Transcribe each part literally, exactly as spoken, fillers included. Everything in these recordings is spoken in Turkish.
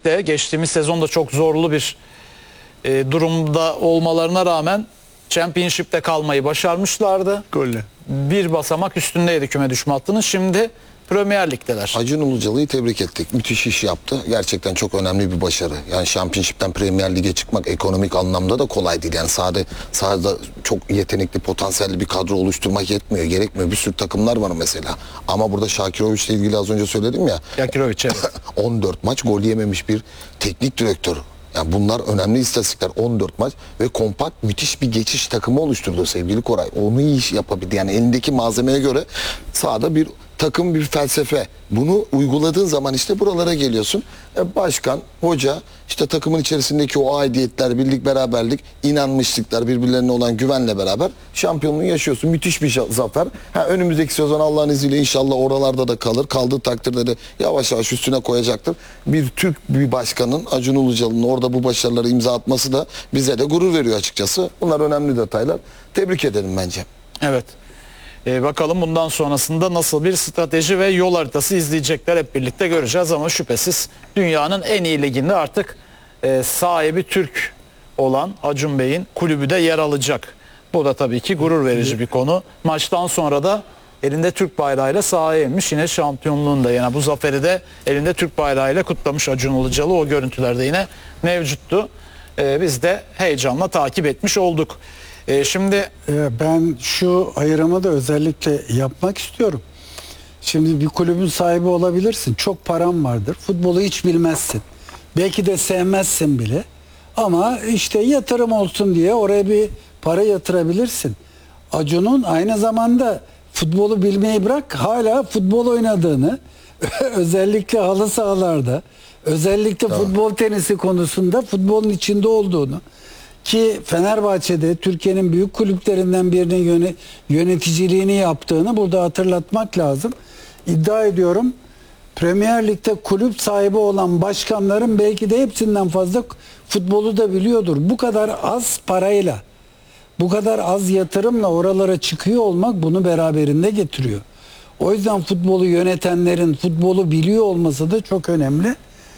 Lig'de geçtiğimiz sezonda çok zorlu bir e, durumda olmalarına rağmen Championship'te kalmayı başarmışlardı. Golle. Bir basamak üstündeydi küme düşme hattının. Şimdi Premier Lig'deler. Acun Ilıcalı'yı tebrik ettik. Müthiş iş yaptı. Gerçekten çok önemli bir başarı. Yani Championship'ten Premier Lig'e çıkmak ekonomik anlamda da kolay değil. Yani sahada, sahada çok yetenekli, potansiyelli bir kadro oluşturmak yetmiyor. Gerekmiyor. Bir sürü takımlar var mesela. Ama burada Şakiroviç'le ilgili az önce söyledim ya. Şakiroviç evet. on dört maç gol yememiş bir teknik direktör. Yani bunlar önemli istatistikler. on dört maç ve kompakt müthiş bir geçiş takımı oluşturdu sevgili Koray. Onu iyi iş yapabildi. Yani elindeki malzemeye göre sahada bir takım, bir felsefe. Bunu uyguladığın zaman işte buralara geliyorsun. E başkan, hoca, işte takımın içerisindeki o aidiyetler, birlik, beraberlik, inanmışlıklar, birbirlerine olan güvenle beraber şampiyonluğu yaşıyorsun. Müthiş bir zafer. Ha, önümüzdeki sezon Allah'ın izniyle inşallah oralarda da kalır. Kaldığı takdirde de yavaş yavaş üstüne koyacaktır. Bir Türk bir başkanın, Acun Ilıcalı'nın orada bu başarıları imza atması da bize de gurur veriyor açıkçası. Bunlar önemli detaylar. Tebrik edelim bence. Evet. Ee, bakalım bundan sonrasında nasıl bir strateji ve yol haritası izleyecekler, hep birlikte göreceğiz ama şüphesiz dünyanın en iyi liginde artık e, sahibi Türk olan Acun Bey'in kulübü de yer alacak. Bu da tabii ki gurur verici bir konu. Maçtan sonra da elinde Türk bayrağıyla sahaya inmiş, yine şampiyonluğunda, yani bu zaferi de elinde Türk bayrağıyla kutlamış Acun Ilıcalı. O görüntülerde yine mevcuttu. Ee, biz de heyecanla takip etmiş olduk. Ee, şimdi ben şu ayrımı da özellikle yapmak istiyorum. Şimdi bir kulübün sahibi olabilirsin. Çok param vardır. Futbolu hiç bilmezsin. Belki de sevmezsin bile. Ama işte yatırım olsun diye oraya bir para yatırabilirsin. Acun'un aynı zamanda futbolu bilmeyi bırak, hala futbol oynadığını, özellikle halı sahalarda, özellikle tamam. futbol tenisi konusunda futbolun içinde olduğunu, ki Fenerbahçe'de Türkiye'nin büyük kulüplerinden birinin yöneticiliğini yaptığını burada hatırlatmak lazım. İddia ediyorum Premier Lig'de kulüp sahibi olan başkanların belki de hepsinden fazla futbolu da biliyordur. Bu kadar az parayla, bu kadar az yatırımla oralara çıkıyor olmak bunu beraberinde getiriyor. O yüzden futbolu yönetenlerin futbolu biliyor olması da çok önemli.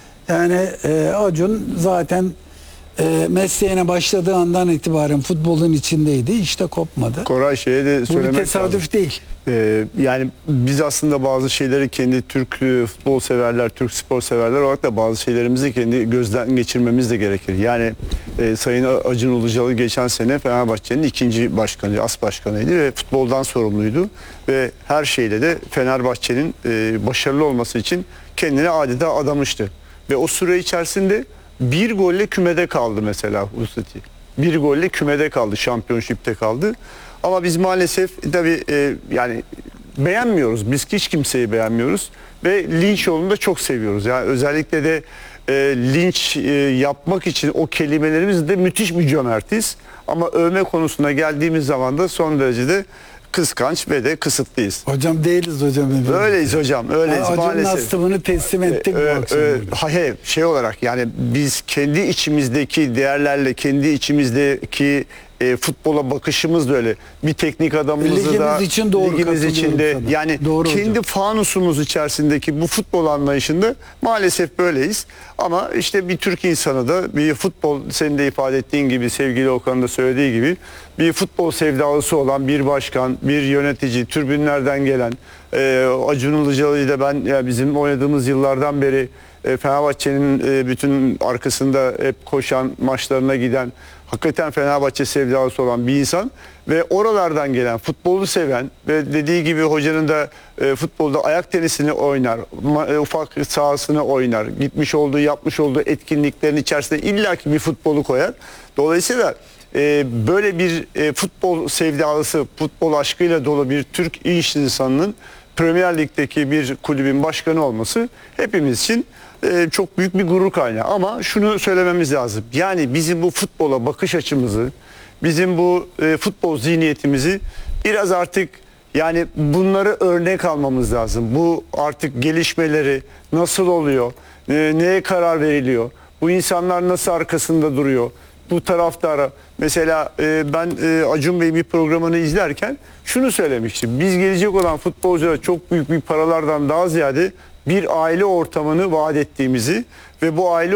Yani e, Acun zaten E, mesleğine başladığı andan itibaren futbolun içindeydi. İşte kopmadı. Koray şeye de söylemek Bu bir tesadüf lazım. değil. Ee, yani biz aslında bazı şeyleri kendi Türk futbol severler, Türk spor severler olarak da bazı şeylerimizi kendi gözden geçirmemiz de gerekir. Yani e, Sayın Acun Ilıcalı geçen sene Fenerbahçe'nin ikinci başkanı, as başkanıydı ve futboldan sorumluydu. Ve her şeyle de Fenerbahçe'nin e, başarılı olması için kendini adeta adamıştı. Ve o süre içerisinde bir golle kümede kaldı mesela Hussati. Bir golle kümede kaldı, şampiyonşipte kaldı. Ama biz maalesef tabii e, yani beğenmiyoruz. Biz hiç kimseyi beğenmiyoruz. Ve linç yolunu da çok seviyoruz. Yani özellikle de e, linç e, yapmak için o kelimelerimiz de müthiş bir cömertiz. Ama övme konusuna geldiğimiz zaman da son derecede kıskanç ve de kısıtlıyız. Hocam değiliz hocam. Efendim. Öyleyiz hocam, öyleyiz Acun'un maalesef. Acun'un astımını teslim ettik ee, bu akşam. E, hayır, şey olarak yani biz kendi içimizdeki değerlerle, kendi içimizdeki e, futbola bakışımız da öyle. Bir teknik adamımızı ligimiz da için doğru ligimiz içinde sana. yani Doğru kendi hocam. fanusumuz içerisindeki bu futbol anlayışında maalesef böyleyiz. Ama işte bir Türk insanı da bir futbol, senin de ifade ettiğin gibi, sevgili Okan'ın da söylediği gibi, bir futbol sevdalısı olan bir başkan, bir yönetici, tribünlerden gelen e, Acun Ilıcalı'yı da ben yani bizim oynadığımız yıllardan beri e, Fenerbahçe'nin e, bütün arkasında hep koşan, maçlarına giden, hakikaten Fenerbahçe sevdalısı olan bir insan ve oralardan gelen, futbolu seven ve dediği gibi hocanın da e, futbolda ayak tenisini oynar, ma, e, ufak sahasını oynar, gitmiş olduğu, yapmış olduğu etkinliklerin içerisinde illaki bir futbolu koyar. Dolayısıyla e, böyle bir e, futbol sevdalısı, futbol aşkıyla dolu bir Türk iş insanının Premier Lig'deki bir kulübün başkanı olması hepimiz için e, çok büyük bir gurur kaynağı. Ama şunu söylememiz lazım. Yani bizim bu futbola bakış açımızı, bizim bu e, futbol zihniyetimizi biraz artık yani bunları örnek almamız lazım. Bu artık gelişmeleri nasıl oluyor, e, neye karar veriliyor, bu insanlar nasıl arkasında duruyor, bu taraftara. Mesela e, ben e, Acun Bey'in bir programını izlerken şunu söylemiştim. Biz gelecek olan futbolculara çok büyük bir paralardan daha ziyade bir aile ortamını vaat ettiğimizi ve bu aile